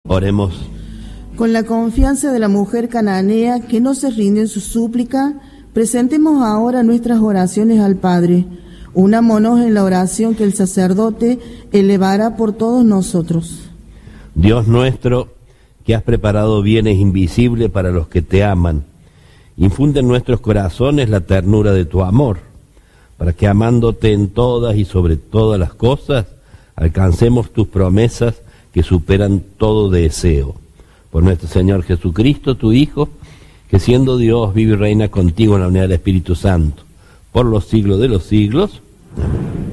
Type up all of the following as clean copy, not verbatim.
Oremos. Con la confianza de la mujer cananea que no se rinde en su súplica, presentemos ahora nuestras oraciones al Padre. Unámonos en la oración que el sacerdote elevará por todos nosotros. Dios nuestro, que has preparado bienes invisibles para los que te aman, infunde en nuestros corazones la ternura de tu amor, para que amándote en todas y sobre todas las cosas, alcancemos tus promesas que superan todo deseo. Por nuestro Señor Jesucristo, tu Hijo, que siendo Dios vive y reina contigo en la unidad del Espíritu Santo, por los siglos de los siglos. Amén.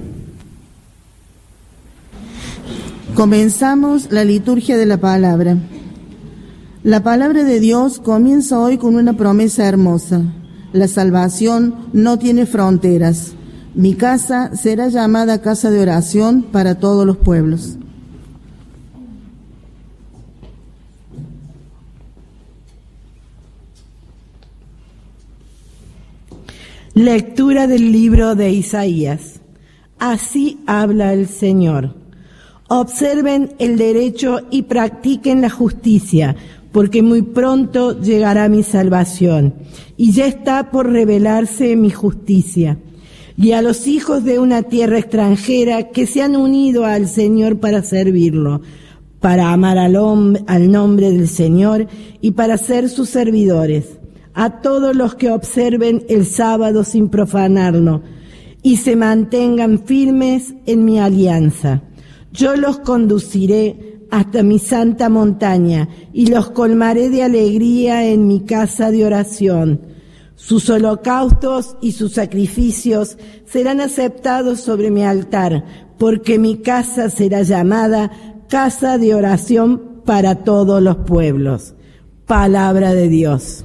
Comenzamos la liturgia de la palabra. La palabra de Dios comienza hoy con una promesa hermosa. La salvación no tiene fronteras. Mi casa será llamada casa de oración para todos los pueblos. Lectura del libro de Isaías. Así habla el Señor. Observen el derecho y practiquen la justicia, porque muy pronto llegará mi salvación, y ya está por revelarse mi justicia. Y a los hijos de una tierra extranjera que se han unido al Señor para servirlo, para amar al nombre del Señor y para ser sus servidores. A todos los que observen el sábado sin profanarlo y se mantengan firmes en mi alianza. Yo los conduciré hasta mi santa montaña y los colmaré de alegría en mi casa de oración. Sus holocaustos y sus sacrificios serán aceptados sobre mi altar, porque mi casa será llamada casa de oración para todos los pueblos. Palabra de Dios.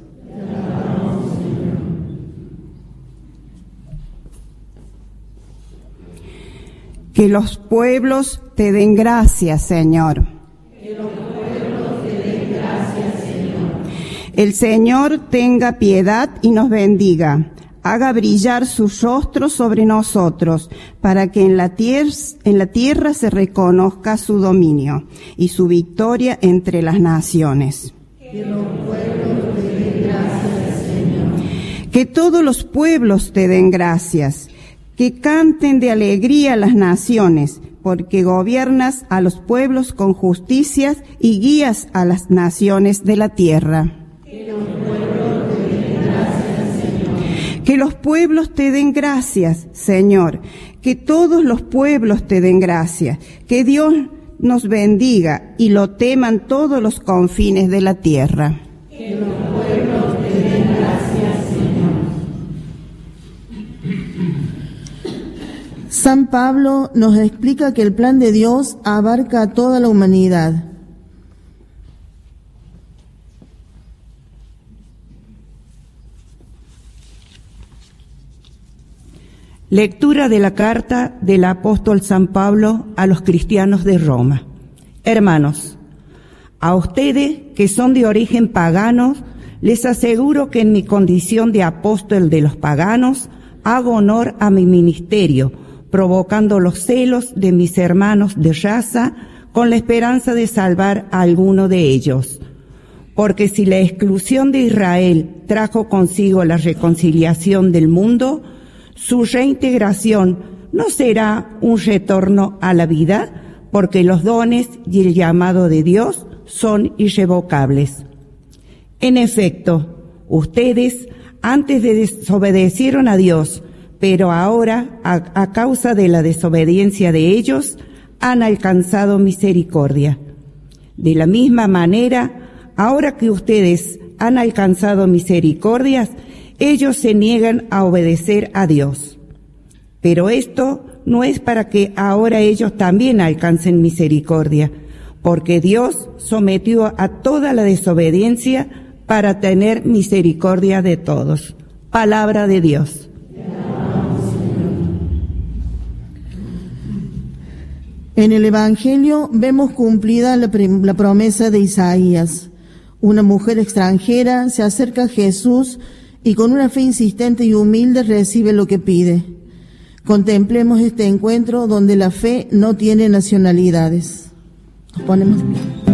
Que los pueblos te den gracias, Señor. Que los pueblos te den gracias, Señor. El Señor tenga piedad y nos bendiga. Haga brillar sus rostros sobre nosotros, para que en la tierra se reconozca su dominio y su victoria entre las naciones. Que los pueblos te den gracias, Señor. Que todos los pueblos te den gracias. Que canten de alegría las naciones, porque gobiernas a los pueblos con justicias y guías a las naciones de la tierra. Que los pueblos te den gracias, Señor. Que los pueblos te den gracias, Señor. Que todos los pueblos te den gracias. Que Dios nos bendiga y lo teman todos los confines de la tierra. Que los pueblos te den gracias, Señor. San Pablo nos explica que el plan de Dios abarca a toda la humanidad. Lectura de la carta del apóstol San Pablo a los cristianos de Roma. Hermanos, a ustedes que son de origen pagano, les aseguro que en mi condición de apóstol de los paganos, hago honor a mi ministerio, provocando los celos de mis hermanos de raza con la esperanza de salvar a alguno de ellos. Porque si la exclusión de Israel trajo consigo la reconciliación del mundo, su reintegración no será un retorno a la vida, porque los dones y el llamado de Dios son irrevocables. En efecto, ustedes antes desobedecieron a Dios, pero ahora, a causa de la desobediencia de ellos, han alcanzado misericordia. De la misma manera, ahora que ustedes han alcanzado misericordias, ellos se niegan a obedecer a Dios. Pero esto no es para que ahora ellos también alcancen misericordia, porque Dios sometió a toda la desobediencia para tener misericordia de todos. Palabra de Dios. En el Evangelio vemos cumplida la promesa de Isaías. Una mujer extranjera se acerca a Jesús y con una fe insistente y humilde recibe lo que pide. Contemplemos este encuentro donde la fe no tiene nacionalidades. Nos ponemos de pie.